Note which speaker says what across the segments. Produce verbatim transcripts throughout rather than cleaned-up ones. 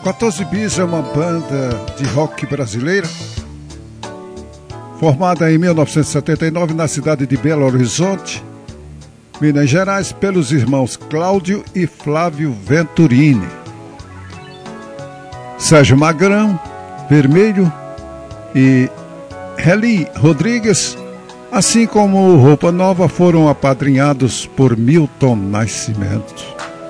Speaker 1: quatorze Bis é uma banda de rock brasileira formada em mil novecentos e setenta e nove na cidade de Belo Horizonte, Minas Gerais, pelos irmãos Cláudio e Flávio Venturini. Sérgio Magrão, Vermelho e Heli Rodrigues, assim como Roupa Nova, foram apadrinhados por Milton Nascimento.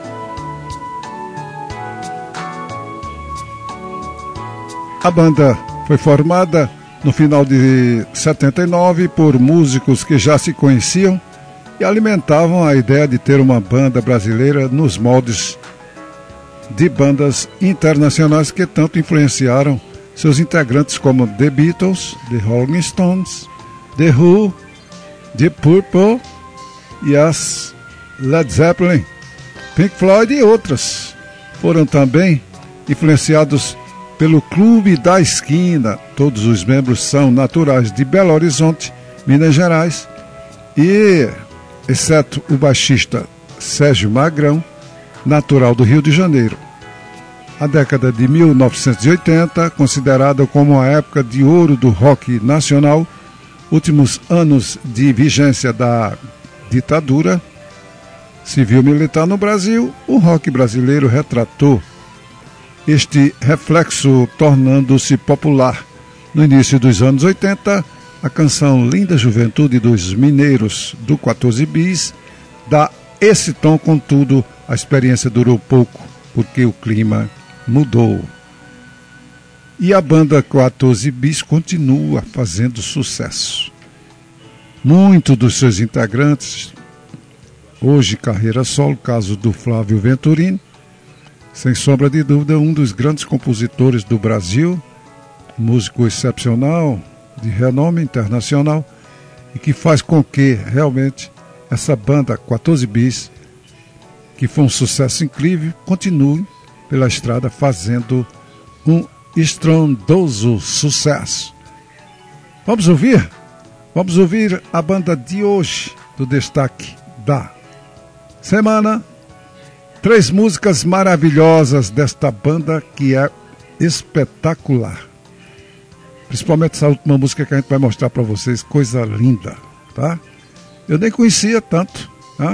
Speaker 1: A banda foi formada no final de setenta e nove por músicos que já se conheciam e alimentavam a ideia de ter uma banda brasileira nos moldes de bandas internacionais que tanto influenciaram seus integrantes como The Beatles, The Rolling Stones, The Who, The Purple e as Led Zeppelin, Pink Floyd e outras. Foram também influenciados pelo Clube da Esquina. Todos os membros são naturais de Belo Horizonte, Minas Gerais, e, exceto o baixista Sérgio Magrão, natural do Rio de Janeiro. A década de mil novecentos e oitenta, considerada como a época de ouro do rock nacional, últimos anos de vigência da ditadura civil-militar no Brasil, o rock brasileiro retratou este reflexo, tornando-se popular. No início dos anos oitenta, a canção Linda Juventude dos Mineiros, do quatorze Bis, dá esse tom. Contudo, a experiência durou pouco, porque o clima mudou. E a banda quatorze Bis continua fazendo sucesso. Muitos dos seus integrantes, hoje carreira solo, caso do Flávio Venturini, sem sombra de dúvida, um dos grandes compositores do Brasil, músico excepcional, de renome internacional, e que faz com que realmente essa banda quatorze Bis, que foi um sucesso incrível, continue pela estrada fazendo um estrondoso sucesso. Vamos ouvir? Vamos ouvir a banda de hoje, do destaque da semana. Três músicas maravilhosas desta banda que é espetacular. Principalmente essa última música que a gente vai mostrar para vocês, coisa linda, tá? Eu nem conhecia tanto, tá?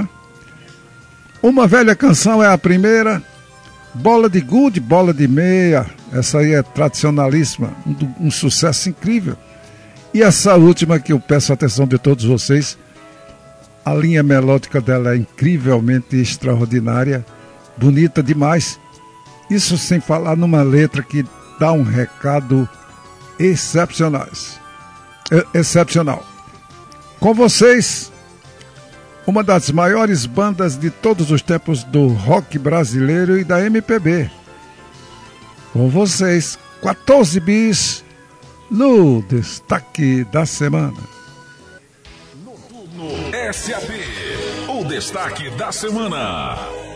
Speaker 1: Uma Velha Canção é a primeira. Bola de Gude, Bola de Meia, essa aí é tradicionalíssima, um, um sucesso incrível. E essa última que eu peço a atenção de todos vocês, a linha melódica dela é incrivelmente extraordinária, bonita demais. Isso sem falar numa letra que dá um recado excepcionais. excepcional. Com vocês, uma das maiores bandas de todos os tempos do rock brasileiro e da M P B. Com vocês, quatorze Bis, no destaque da semana.
Speaker 2: Noturno S A P, o destaque da semana.